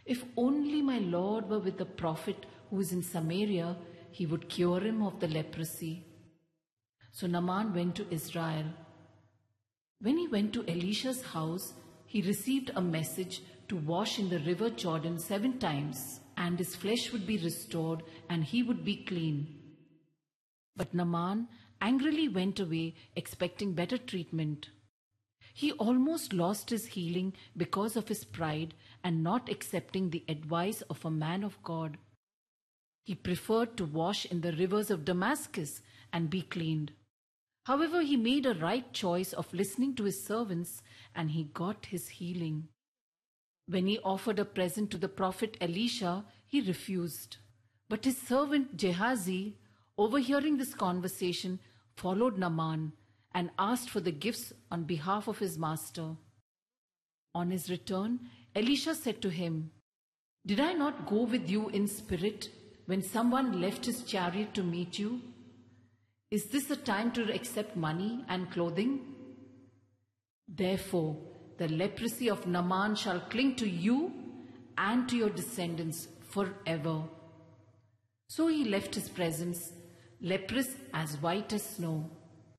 If only my Lord were with the prophet who is in Samaria, he would cure him of the leprosy. So Naaman went to Israel. When he went to Elisha's house, he received a message to wash in the river Jordan 7 times, and his flesh would be restored and he would be clean. But Naaman angrily went away, expecting better treatment. He almost lost his healing because of his pride and not accepting the advice of a man of God. He preferred to wash in the rivers of Damascus and be cleaned. However, he made a right choice of listening to his servants, and he got his healing. When he offered a present to the prophet Elisha, he refused. But his servant Gehazi, overhearing this conversation, followed Naaman and asked for the gifts on behalf of his master. On his return, Elisha said to him, "Did I not go with you in spirit when someone left his chariot to meet you? Is this a time to accept money and clothing? Therefore, the leprosy of Naaman shall cling to you and to your descendants forever." So he left his presence, leprous as white as snow.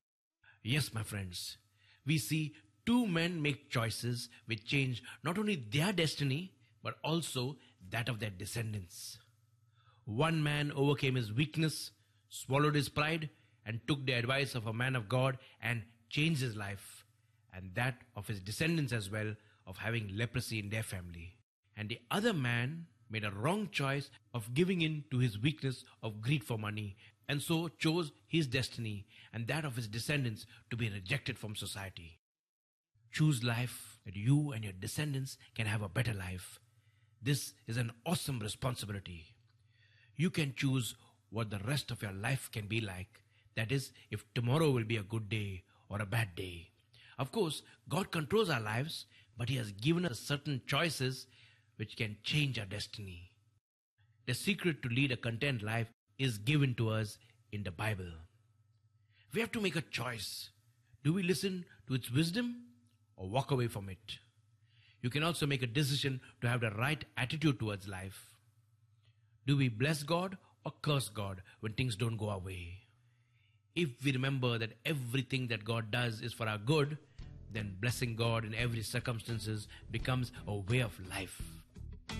Yes, my friends, we see two men make choices which change not only their destiny, but also that of their descendants. One man overcame his weakness, swallowed his pride, and took the advice of a man of God and changed his life, and that of his descendants as well, of having leprosy in their family. And the other man made a wrong choice of giving in to his weakness of greed for money, and so chose his destiny and that of his descendants to be rejected from society. Choose life that you and your descendants can have a better life. This is an awesome responsibility. You can choose what the rest of your life can be like. That is, if tomorrow will be a good day or a bad day. Of course, God controls our lives, but He has given us certain choices which can change our destiny. The secret to lead a content life is given to us in the Bible. We have to make a choice. Do we listen to its wisdom or walk away from it? You can also make a decision to have the right attitude towards life. Do we bless God or curse God when things don't go our way? If we remember that everything that God does is for our good, then blessing God in every circumstances becomes a way of life.